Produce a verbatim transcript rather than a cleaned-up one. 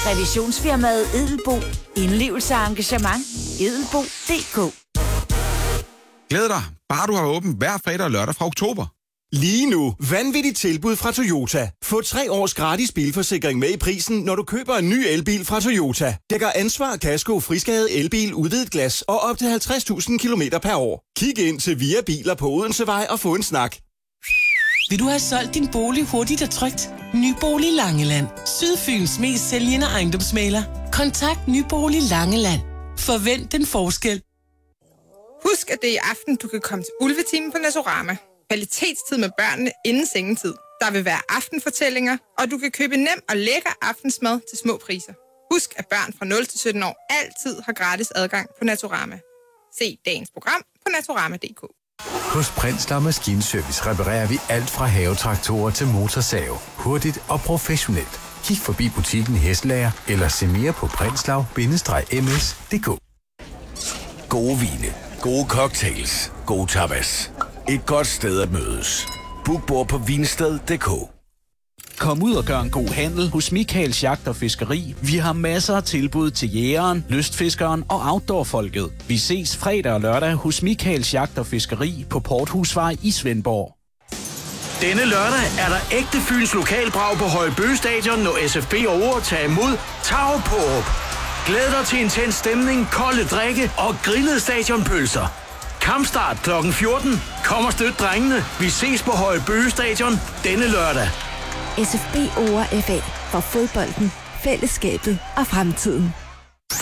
Revisionsfirmaet Edelbo. Indlevelse og engagement. edelbo punktum d k. Glæd dig, bare du har åbent hver fredag og lørdag fra oktober. Lige nu, vanvittigt tilbud fra Toyota. Få tre års gratis bilforsikring med i prisen, når du køber en ny elbil fra Toyota. Dækker ansvar, kasko, friskade, elbil, udvidet glas og op til halvtreds tusind kilometer per år. Kig ind til Via Biler på Odensevej og få en snak. Vil du have solgt din bolig hurtigt og trygt? Nybolig Langeland. Sydfyns mest sælgende ejendomsmægler. Kontakt Nybolig Langeland. Forvent den forskel. Husk, at det er i aften, du kan komme til Ulvetimen på Nasorama. Kvalitetstid med børnene inden sengetid. Der vil være aftenfortællinger, og du kan købe nem og lækker aftensmad til små priser. Husk, at børn fra nul til sytten år altid har gratis adgang på Nasorama. Se dagens program på nasorama punktum d k. Hos Prindslov Maskinservice reparerer vi alt fra havetraktorer til motorsave. Hurtigt og professionelt. Kig forbi butikken Hestlager eller se mere på prindslov bindestreg m s punktum d k. Gode vine, gode cocktails, gode tapas. Et godt sted at mødes. Book bord på vinsted punktum d k. Kom ud og gør en god handel hos Michaels Jagt og Fiskeri. Vi har masser af tilbud til jægeren, lystfiskeren og outdoorfolket. Vi ses fredag og lørdag hos Michaels Jagt og Fiskeri på Porthusvej i Svendborg. Denne lørdag er der ægte Fyns lokalbrag på Højbøge Stadion, når S F B over tager imod Tav Pårup. Glæd dig til intens stemning, kolde drikke og grillede stadionpølser. Kampstart klokken fjorten. Kom og støt drengene. Vi ses på Højbøge Stadion denne lørdag. S F B over F A. For fodbolden, fællesskabet og fremtiden.